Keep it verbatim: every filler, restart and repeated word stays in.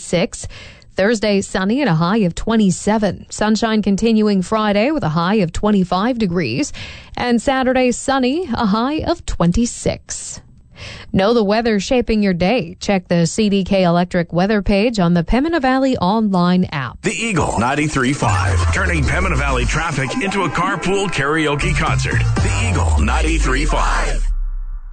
twenty-six. Thursday, sunny and a high of twenty-seven. Sunshine continuing Friday with a high of twenty-five degrees. And Saturday, sunny, a high of twenty-six. Know the weather shaping your day. Check the C D K Electric weather page on the Pembina Valley online app. The Eagle ninety-three point five, turning Pembina Valley traffic into a carpool karaoke concert. The Eagle ninety-three point five.